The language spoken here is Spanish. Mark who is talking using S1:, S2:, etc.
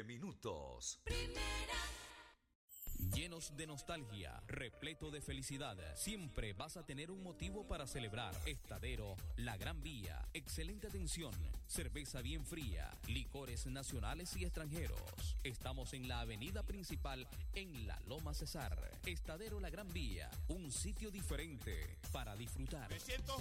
S1: minutos.
S2: Llenos de nostalgia, repleto de felicidad, siempre vas a tener un motivo para celebrar. Estadero La Gran Vía, excelente atención, cerveza bien fría, licores nacionales y extranjeros. Estamos en la avenida principal en La Loma Cesar. Estadero La Gran Vía, un sitio diferente para disfrutar.
S3: Me siento